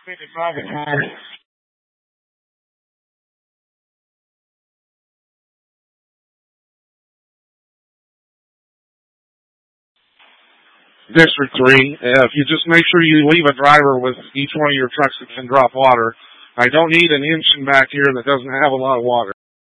55 at home. District 3, if you just make sure you leave a driver with each one of your trucks that can drop water. I don't need an engine back here that doesn't have a lot of water.